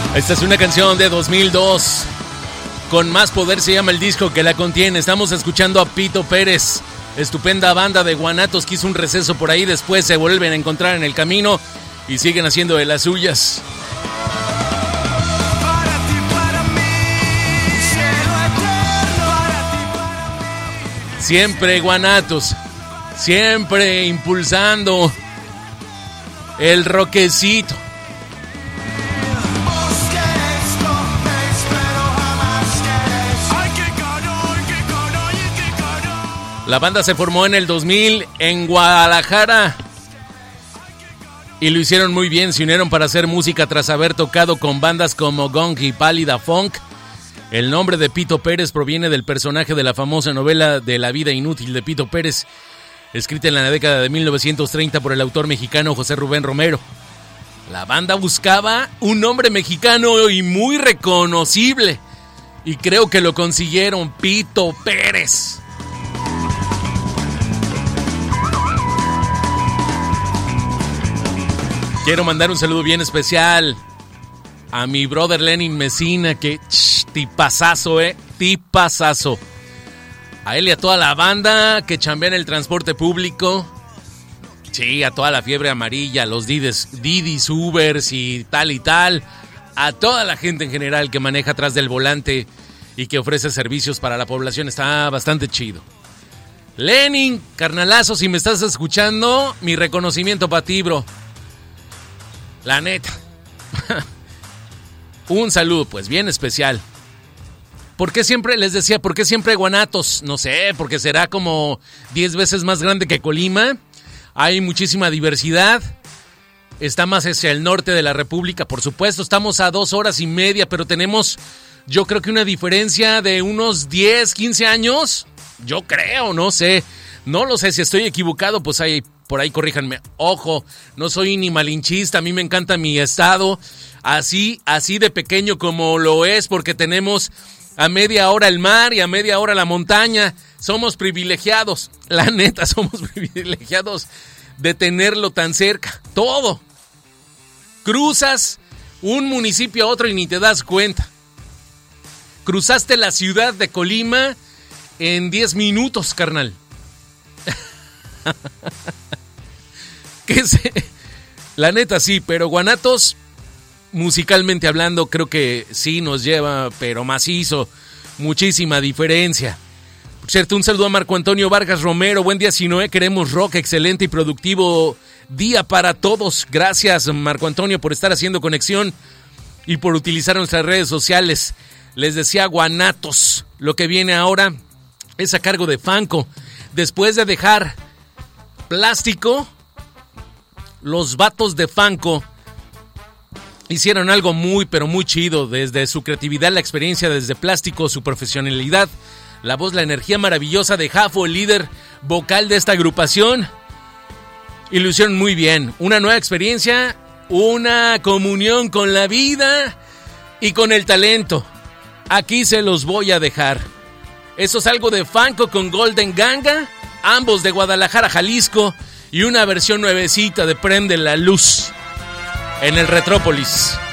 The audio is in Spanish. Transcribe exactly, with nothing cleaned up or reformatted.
Esta es una canción de dos mil dos. Con más poder se llama el disco que la contiene. Estamos escuchando a Pito Pérez. Estupenda banda de guanatos que hizo un receso por ahí. Después se vuelven a encontrar en el camino y siguen haciendo de las suyas. Siempre guanatos. Siempre impulsando el roquecito. La banda se formó en el dos mil en Guadalajara y lo hicieron muy bien. Se unieron para hacer música tras haber tocado con bandas como Gong y Pálida Funk. El nombre de Pito Pérez proviene del personaje de la famosa novela de La vida inútil de Pito Pérez, escrita en la década de mil novecientos treinta por el autor mexicano José Rubén Romero. La banda buscaba un nombre mexicano y muy reconocible, y creo que lo consiguieron: Pito Pérez. Quiero mandar un saludo bien especial a mi brother Lenin Mesina, que ch, tipazazo, eh, tipazazo. A él y a toda la banda que chambea en el transporte público. Sí, a toda la fiebre amarilla, a los Didis, Didis, Ubers y tal y tal. A toda la gente en general que maneja atrás del volante y que ofrece servicios para la población. Está bastante chido. Lenin, carnalazo, si me estás escuchando, mi reconocimiento para ti, bro. La neta. Un saludo, pues, bien especial. ¿Por qué siempre, les decía, por qué siempre Guanatos? No sé, porque será como diez veces más grande que Colima. Hay muchísima diversidad. Está más hacia el norte de la República, por supuesto. Estamos a dos horas y media, pero tenemos, yo creo que una diferencia de unos diez, quince años. Yo creo, no sé. No lo sé, si estoy equivocado, pues ahí, por ahí corríjanme. Ojo, no soy ni malinchista, a mí me encanta mi estado. Así, así de pequeño como lo es, porque tenemos a media hora el mar y a media hora la montaña. Somos privilegiados, la neta, somos privilegiados de tenerlo tan cerca. Todo. Cruzas un municipio a otro y ni te das cuenta. Cruzaste la ciudad de Colima en diez minutos, carnal. ¿Qué sé? La neta sí, pero Guanatos, musicalmente hablando, creo que sí nos lleva, pero macizo, muchísima diferencia. Por cierto, un saludo a Marco Antonio Vargas Romero. Buen día, Sinoé, queremos rock, excelente y productivo día para todos. Gracias, Marco Antonio, por estar haciendo conexión y por utilizar nuestras redes sociales. Les decía, Guanatos, lo que viene ahora es a cargo de Fanco. Después de dejar Plástico, los vatos de Fanco hicieron algo muy, pero muy chido. Desde su creatividad, la experiencia desde Plástico, su profesionalidad, la voz, la energía maravillosa de Jafo, el líder vocal de esta agrupación. Y lo hicieron muy bien. Una nueva experiencia, una comunión con la vida y con el talento. Aquí se los voy a dejar. Eso es algo de Fanco con Golden Ganga, ambos de Guadalajara, Jalisco, y una versión nuevecita de Prende la Luz en el Retrópolis.